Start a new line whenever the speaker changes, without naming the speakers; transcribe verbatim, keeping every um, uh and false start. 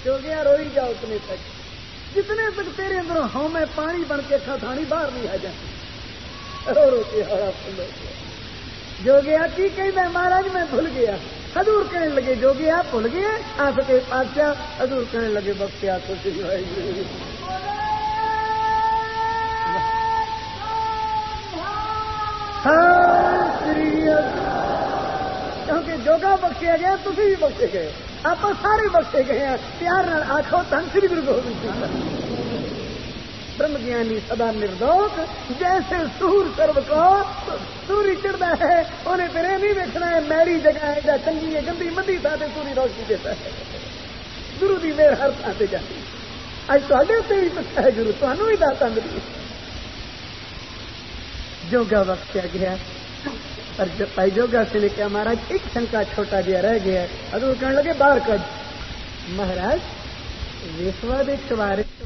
جو گیا روئی جا اتنے تک جتنے تک تیرے اندروں ہوں میں پانی بن کے کھاتانی باہر نہیں آ جاتی رو رو کے ہڑا پھل ہو گیا جو گیا کی کہ میں مہاراج میں بھول گیا حضور کہنے لگے جو گیا بھول گئے آپ کے پادشاہ حضور کہنے لگے بخشیا تو کیونکہ جوگا بخشیا گیا تھی بھی بخشے گئے آپ سارے بخشے گئے ہیں پیار آخو تن سری گرو گوبند سنگھ برہم جیانی سدا نردوش جیسے سور سرو کو سوری چڑھتا ہے انہیں پھر یہ نہیں دیکھنا ہے میری جگہ ہے یا چنگی ہے گندی مدی تھا سوری روشنی دیتا ہے گرو کی میر ہر تھان سے جاتی اج تے بھی پچھا ہے گرو تمہوں بھی داتا ملی جوگا بخشیا گیا اور بھائی جوگا سے لے کے ہمارا ایک شنکا چھوٹا جہا رہ گیا ہے حضور کہنے لگے باہر کر مہاراج ویسوا دے سوارے